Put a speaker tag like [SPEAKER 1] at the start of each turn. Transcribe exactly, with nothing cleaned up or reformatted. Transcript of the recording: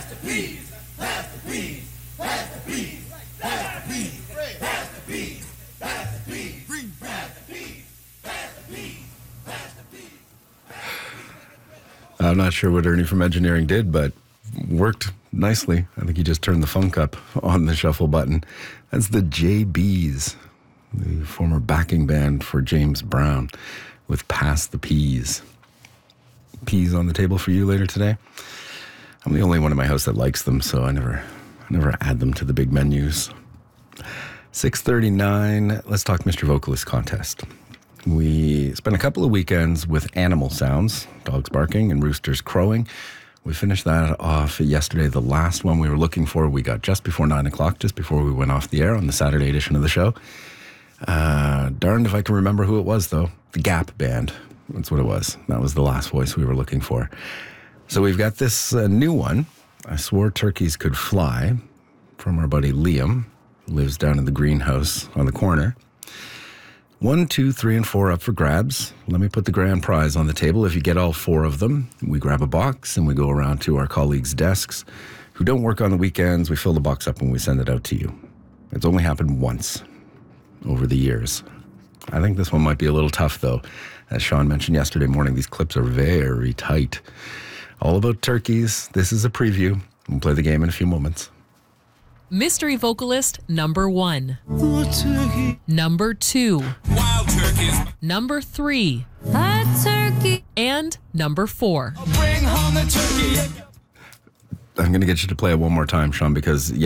[SPEAKER 1] I'm not sure what Ernie from engineering did, but worked nicely. I think he just turned the funk up on the shuffle button. That's the J Bs, the former backing band for James Brown, with Pass the Peas. Peas on the table for you later today? I'm the only one in my house that likes them, so I never, I never add them to the big menus. six thirty-nine, let's talk Mister Vocalist contest. We spent a couple of weekends with animal sounds, dogs barking and roosters crowing. We finished that off yesterday, the last one we were looking for. We got just before nine o'clock, just before we went off the air on the Saturday edition of the show. Uh, darned if I can remember who it was, though. The Gap Band. That's what it was. That was the last voice we were looking for. So we've got this uh, new one, I Swore Turkeys Could Fly, from our buddy Liam, who lives down in the greenhouse on the corner. One, two, three, and four up for grabs. Let me put the grand prize on the table. If you get all four of them, we grab a box and we go around to our colleagues' desks who don't work on the weekends. We fill the box up and we send it out to you. It's only happened once over the years. I think this one might be a little tough, though. As Sean mentioned yesterday morning, these clips are very tight. All about turkeys. This is a preview. We'll play the game in a few moments.
[SPEAKER 2] Mystery vocalist number one. Number two.
[SPEAKER 3] Wild turkeys.
[SPEAKER 2] Number three.
[SPEAKER 4] A turkey.
[SPEAKER 2] And number four.
[SPEAKER 3] Bring home the turkey.
[SPEAKER 1] I'm going to get you to play it one more time, Sean, because